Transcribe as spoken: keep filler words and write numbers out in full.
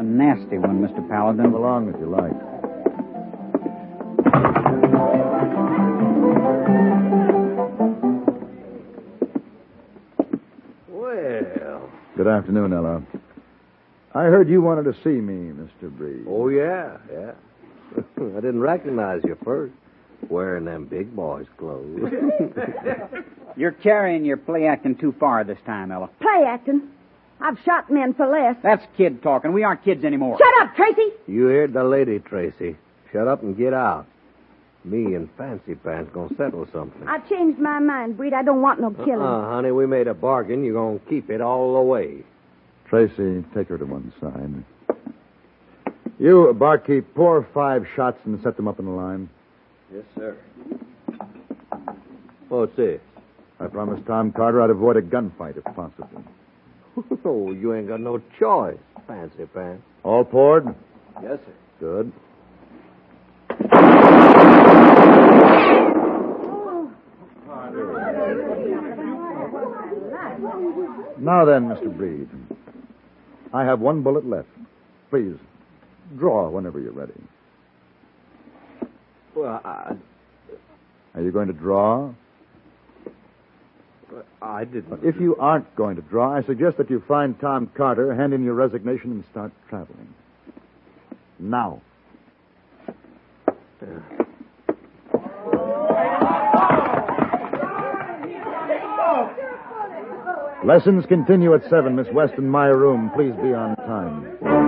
nasty one, Mister Paladin. Come along if you like. Well. Good afternoon, Ella. I heard you wanted to see me, Mister Breed. Oh, yeah, yeah. I didn't recognize you first. Wearing them big boys' clothes. You're carrying your play acting too far this time, Ella. Play acting? I've shot men for less. That's kid talking. We aren't kids anymore. Shut up, Tracy! You heard the lady, Tracy. Shut up and get out. Me and Fancy Pants gonna settle something. I changed my mind, Breed. I don't want no killing. Uh-uh, honey, we made a bargain. You're gonna keep it all the way. Tracy, take her to one side. You, barkeep, pour five shots and set them up in a line. Yes, sir. What's this? I promised Tom Carter I'd avoid a gunfight if possible. Oh, you ain't got no choice, Fancy Pants. All poured? Yes, sir. Good. Now then, Mister Breed. I have one bullet left. Please, draw whenever you're ready. Well, I... Are you going to draw? I didn't... If you aren't going to draw, I suggest that you find Tom Carter, hand in your resignation, and start traveling. Now. Yeah. Lessons continue at seven. Miss West in my room. Please be on time.